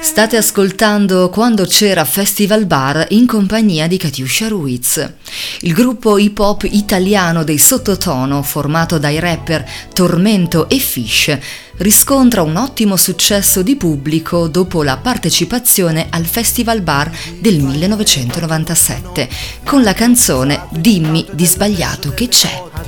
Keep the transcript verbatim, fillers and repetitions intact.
State ascoltando Quando c'era Festival Bar in compagnia di Katiuscia Ruiz. Il gruppo hip hop italiano dei Sottotono, formato dai rapper Tormento e Fish, riscontra un ottimo successo di pubblico dopo la partecipazione al Festival Bar del millenovecentonovantasette con la canzone Dimmi di sbagliato che c'è.